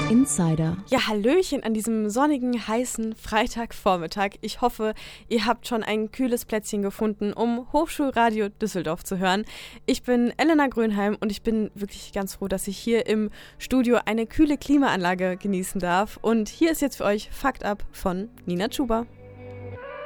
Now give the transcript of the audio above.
Insider. Ja, Hallöchen an diesem sonnigen, heißen Freitagvormittag. Ich hoffe, ihr habt schon ein kühles Plätzchen gefunden, um Hochschulradio Düsseldorf zu hören. Ich bin Elena Grönheim und ich bin wirklich ganz froh, dass ich hier im Studio eine kühle Klimaanlage genießen darf. Und hier ist jetzt für euch Fakt ab von Nina Tschuber.